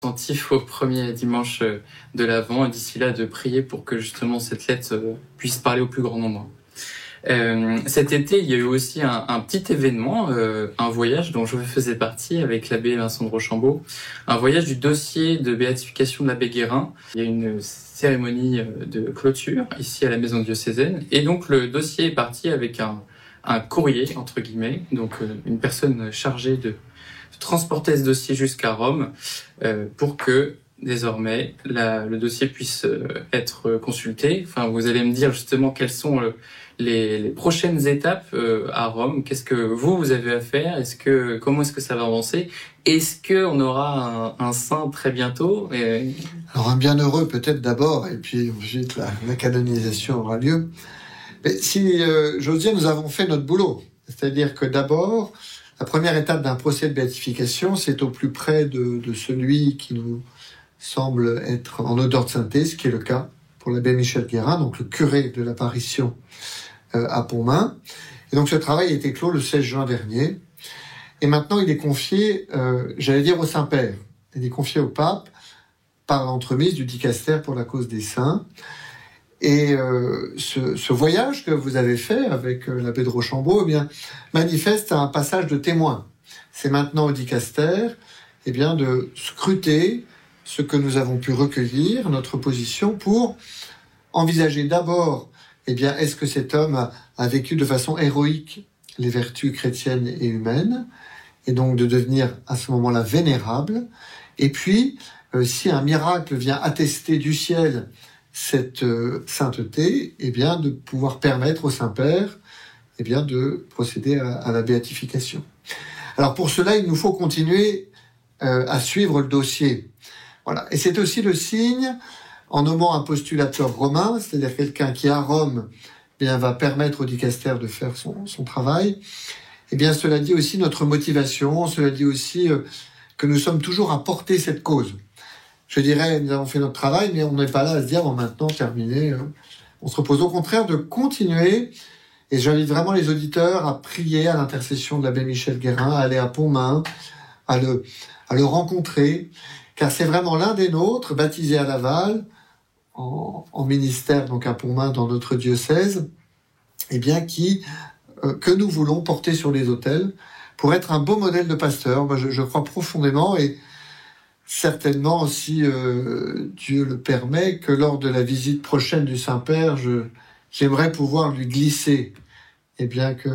Attentif au premier dimanche de l'Avent, et d'ici là de prier pour que justement cette lettre puisse parler au plus grand nombre. Cet été, il y a eu aussi un petit événement, un voyage dont je faisais partie avec l'abbé Vincent de Rochambeau, un voyage du dossier de béatification de l'abbé Guérin. Il y a une cérémonie de clôture ici à la maison diocésaine, et donc le dossier est parti avec un courrier, entre guillemets, donc une personne chargée de transporter ce dossier jusqu'à Rome pour que désormais le dossier puisse être consulté. Enfin, vous allez me dire justement quelles sont les prochaines étapes à Rome. Qu'est-ce que vous avez à faire? Comment est-ce que ça va avancer? Est-ce qu'on aura un saint très bientôt? Alors un bienheureux peut-être d'abord, et puis ensuite la canonisation aura lieu. Mais si j'ose dire, nous avons fait notre boulot. C'est-à-dire que d'abord, la première étape d'un procès de béatification, c'est au plus près de celui qui nous semble être en odeur de sainteté, ce qui est le cas pour l'abbé Michel Guérin, donc le curé de l'apparition à Pontmain. Et donc ce travail a été clos le 16 juin dernier. Et maintenant, il est confié, j'allais dire au Saint-Père, il est confié au pape par l'entremise du dicaster pour la cause des saints. Et ce voyage que vous avez fait avec l'abbé de Rochambeau, eh bien, manifeste un passage de témoin. C'est maintenant au dicaster de scruter ce que nous avons pu recueillir, notre position, pour envisager d'abord, est-ce que cet homme a vécu de façon héroïque les vertus chrétiennes et humaines, et donc de devenir à ce moment-là vénérable. Et puis, si un miracle vient attester du ciel cette sainteté, de pouvoir permettre au Saint-Père de procéder à la béatification. Alors pour cela, il nous faut continuer à suivre le dossier. Voilà. Et c'est aussi le signe, en nommant un postulateur romain, c'est-à-dire quelqu'un qui à Rome va permettre au dicaster de faire son travail. Cela dit aussi notre motivation, cela dit aussi que nous sommes toujours à porter cette cause. Je dirais, nous avons fait notre travail, mais on n'est pas là à se dire, maintenant, terminé. On se repose au contraire de continuer. Et j'invite vraiment les auditeurs à prier à l'intercession de l'abbé Michel Guérin, à aller à Pontmain, à le rencontrer, car c'est vraiment l'un des nôtres, baptisé à Laval, en ministère, donc à Pontmain, dans notre diocèse, que nous voulons porter sur les autels pour être un beau modèle de pasteur. Moi, je crois profondément, et certainement, si Dieu le permet, que lors de la visite prochaine du Saint-Père, j'aimerais pouvoir lui glisser, qu'il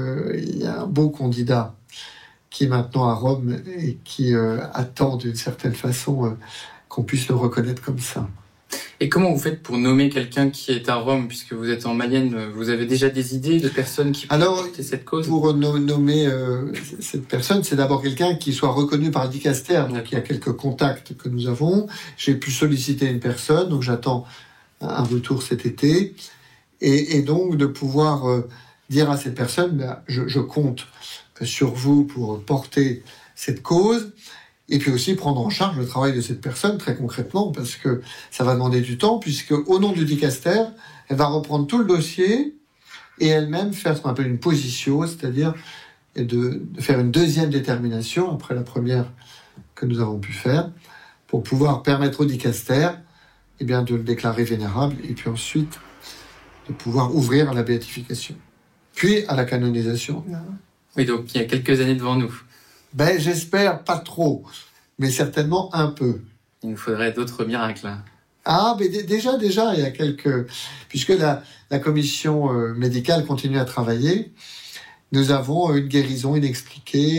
y a un beau candidat qui est maintenant à Rome et qui attend d'une certaine façon qu'on puisse le reconnaître comme ça. Et comment vous faites pour nommer quelqu'un qui est à Rome, puisque vous êtes en Mayenne? Vous avez déjà des idées de personnes qui pourraient porter cette cause? Pour nommer cette personne, c'est d'abord quelqu'un qui soit reconnu par le dicaster. Donc il y a quelques contacts que nous avons. J'ai pu solliciter une personne, donc j'attends un retour cet été. Et donc de pouvoir dire à cette personne, je compte sur vous pour porter cette cause. Et puis aussi prendre en charge le travail de cette personne, très concrètement, parce que ça va demander du temps, puisque au nom du dicaster, elle va reprendre tout le dossier et elle-même faire ce qu'on appelle une positio, c'est-à-dire de faire une deuxième détermination, après la première que nous avons pu faire, pour pouvoir permettre au dicaster de le déclarer vénérable, et puis ensuite de pouvoir ouvrir à la béatification. Puis à la canonisation. Oui, donc il y a quelques années devant nous. J'espère pas trop, mais certainement un peu. Il nous faudrait d'autres miracles. Mais déjà, il y a quelques... Puisque la commission médicale continue à travailler, nous avons une guérison inexpliquée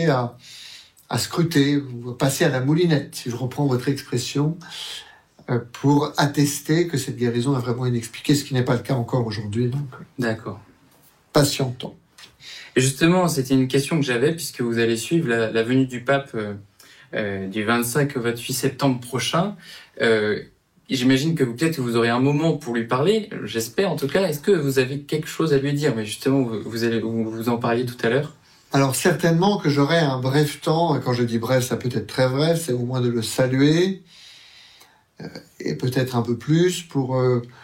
à scruter, passer à la moulinette, si je reprends votre expression, pour attester que cette guérison est vraiment inexpliquée, ce qui n'est pas le cas encore aujourd'hui. Donc, d'accord. Patientons. Et justement, c'était une question que j'avais, puisque vous allez suivre la venue du pape du 25 au 28 septembre prochain. J'imagine que peut-être vous aurez un moment pour lui parler, j'espère en tout cas. Est-ce que vous avez quelque chose à lui dire? Mais justement, vous en parliez tout à l'heure. Alors certainement que j'aurai un bref temps, et quand je dis bref, ça peut être très bref, c'est au moins de le saluer, et peut-être un peu plus pour...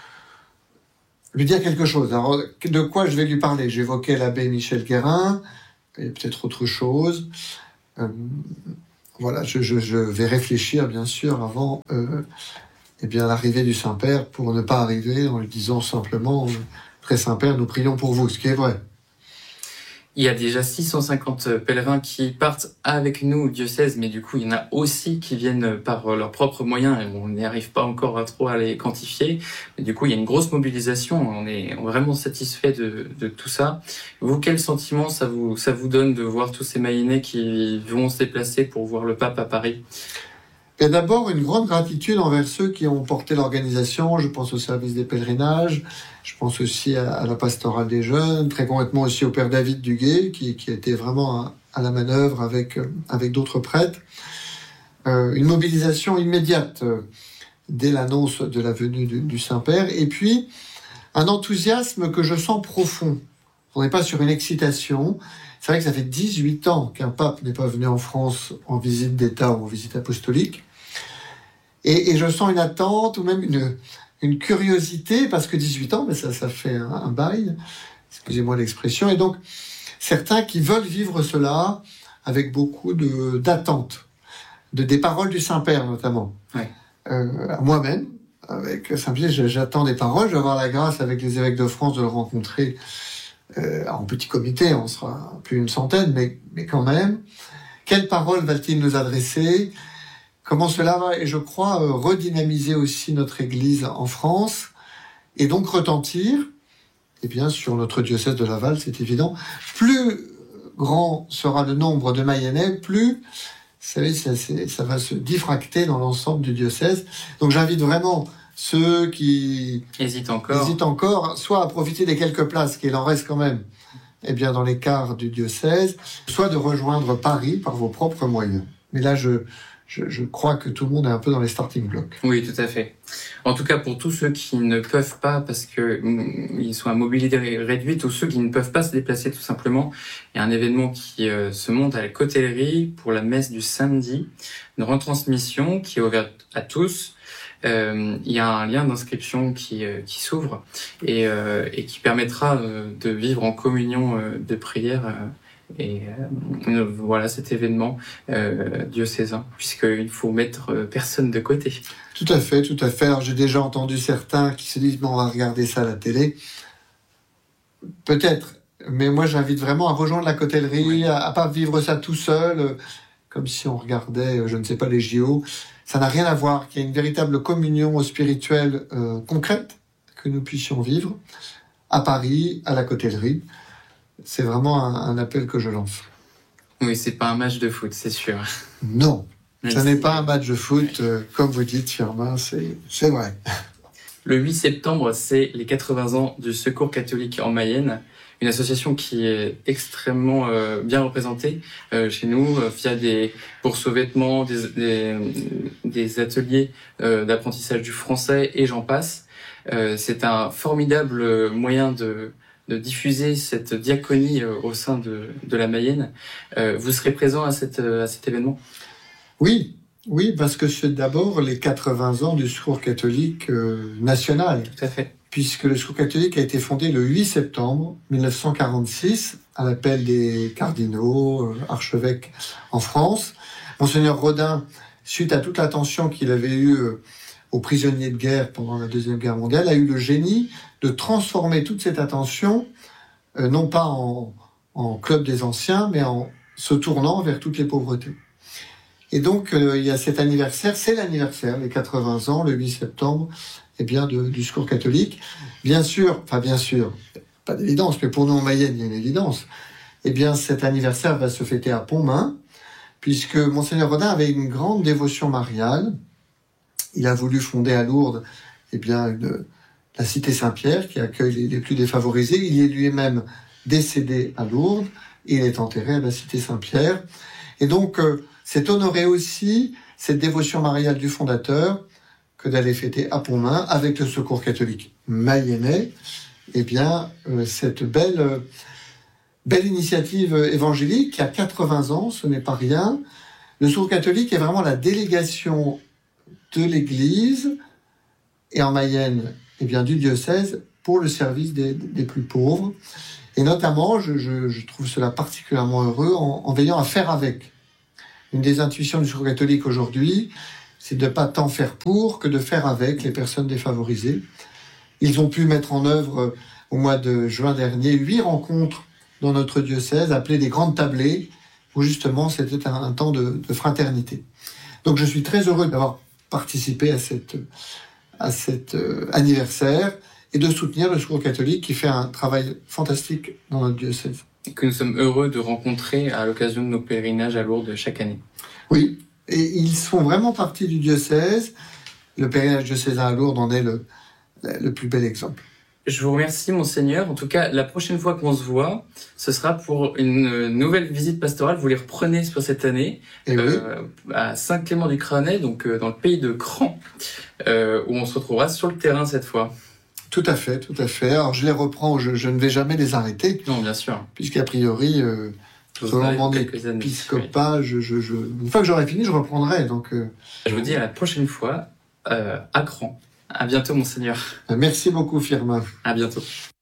lui dire quelque chose. Alors, de quoi je vais lui parler? J'évoquais l'abbé Michel Guérin, et peut-être autre chose. voilà, je vais réfléchir, bien sûr, avant l'arrivée du Saint-Père, pour ne pas arriver en lui disant simplement Très Saint-Père, nous prions pour vous, ce qui est vrai. Il y a déjà 650 pèlerins qui partent avec nous au diocèse, mais du coup, il y en a aussi qui viennent par leurs propres moyens et on n'y arrive pas encore à trop à les quantifier. Mais du coup, il y a une grosse mobilisation. On est vraiment satisfait de tout ça. Vous, quel sentiment ça vous donne de voir tous ces Mayennais qui vont se déplacer pour voir le pape à Paris? Et d'abord, une grande gratitude envers ceux qui ont porté l'organisation. Je pense au service des pèlerinages, je pense aussi à la pastorale des jeunes, très concrètement aussi au père David Duguay, qui était vraiment à la manœuvre avec d'autres prêtres. Une mobilisation immédiate dès l'annonce de la venue du Saint-Père. Et puis, un enthousiasme que je sens profond. On n'est pas sur une excitation. C'est vrai que ça fait 18 ans qu'un pape n'est pas venu en France en visite d'État ou en visite apostolique. Et je sens une attente ou même une curiosité, parce que 18 ans, mais ça fait un bail, excusez-moi l'expression. Et donc, certains qui veulent vivre cela avec beaucoup d'attente, des paroles du Saint-Père notamment. Ouais. Moi-même, avec Saint-Pierre, j'attends des paroles. Je vais avoir la grâce avec les évêques de France de le rencontrer en petit comité, on sera plus d'une centaine, mais quand même. Quelles paroles va-t-il nous adresser? Comment cela va, et je crois, redynamiser aussi notre Église en France, et donc retentir, et bien sur notre diocèse de Laval, c'est évident. Plus grand sera le nombre de Mayennais, plus, vous savez, ça va se diffracter dans l'ensemble du diocèse. Donc j'invite vraiment ceux qui hésitent encore, soit à profiter des quelques places qu'il en reste quand même, dans les quarts du diocèse, soit de rejoindre Paris par vos propres moyens. Mais là, je crois que tout le monde est un peu dans les starting blocks. Oui, tout à fait. En tout cas, pour tous ceux qui ne peuvent pas, parce que ils sont à mobilité réduite, ou ceux qui ne peuvent pas se déplacer tout simplement, il y a un événement qui se monte à la Cotellerie pour la messe du samedi, une retransmission qui est ouverte à tous. Il y a un lien d'inscription qui s'ouvre et qui permettra de vivre en communion de prière voilà cet événement diocésain, puisqu'il faut mettre personne de côté. Tout à fait. Alors j'ai déjà entendu certains qui se disent on va regarder ça à la télé. Peut-être, mais moi j'invite vraiment à rejoindre la Cotellerie, oui. à pas vivre ça tout seul, comme si on regardait, je ne sais pas, les JO. Ça n'a rien à voir, qu'il y a une véritable communion spirituelle concrète que nous puissions vivre à Paris, à la Cotellerie. C'est vraiment un appel que je lance. Oui, c'est pas un match de foot, c'est sûr. Non, ça n'est pas un match de foot, comme vous dites, Firmin, c'est vrai. Le 8 septembre, c'est les 80 ans du Secours catholique en Mayenne, une association qui est extrêmement bien représentée chez nous via des bourses aux vêtements, des ateliers d'apprentissage du français et j'en passe. C'est un formidable moyen de diffuser cette diaconie au sein de la Mayenne. Vous serez présent à cet événement? Oui, parce que c'est d'abord les 80 ans du Secours catholique national. Tout à fait. Puisque le Secours catholique a été fondé le 8 septembre 1946 à l'appel des cardinaux, archevêques en France. Monseigneur Rodin, suite à toute l'attention qu'il avait eue aux prisonniers de guerre pendant la Deuxième Guerre mondiale, a eu le génie de transformer toute cette attention, non pas en club des anciens, mais en se tournant vers toutes les pauvretés. Et donc, il y a cet anniversaire, c'est l'anniversaire, les 80 ans, le 8 septembre, du Secours catholique. Bien sûr, pas d'évidence, mais pour nous en Mayenne, il y a une évidence. Cet anniversaire va se fêter à Pontmain, puisque Monseigneur Rodin avait une grande dévotion mariale. Il a voulu fonder à Lourdes, la cité Saint-Pierre, qui accueille les plus défavorisés. Il est lui-même décédé à Lourdes, et il est enterré à la cité Saint-Pierre. Et donc, c'est honorer aussi cette dévotion mariale du fondateur que d'aller fêter à Pontmain avec le Secours catholique mayennais, cette belle initiative évangélique qui a 80 ans, ce n'est pas rien. Le Secours catholique est vraiment la délégation de l'Église et en Mayenne, du diocèse pour le service des plus pauvres. Et notamment, je trouve cela particulièrement heureux en veillant à faire avec Une des intuitions du Secours catholique aujourd'hui, c'est de ne pas tant faire pour que de faire avec les personnes défavorisées. Ils ont pu mettre en œuvre, au mois de juin dernier, 8 rencontres dans notre diocèse, appelées des grandes tablées, où justement c'était un temps de fraternité. Donc je suis très heureux d'avoir participé à cet anniversaire et de soutenir le Secours catholique qui fait un travail fantastique dans notre diocèse. Et que nous sommes heureux de rencontrer à l'occasion de nos pèlerinages à Lourdes chaque année. Oui, et ils font vraiment partie du diocèse. Le pèlerinage diocésain à Lourdes en est le plus bel exemple. Je vous remercie, Monseigneur. En tout cas, la prochaine fois qu'on se voit, ce sera pour une nouvelle visite pastorale. Vous les reprenez sur cette année, Et oui. à Saint-Clément-du-Cranay, donc dans le pays de Cran, où on se retrouvera sur le terrain cette fois. Tout à fait, tout à fait. Alors je les reprends, je ne vais jamais les arrêter. Non, bien sûr. Puisqu'a priori, selon mon épiscopat, une fois que j'aurai fini, je reprendrai. Donc, je vous dis à la prochaine fois, à Cran. À bientôt, Monseigneur. Merci beaucoup, Firmin. À bientôt.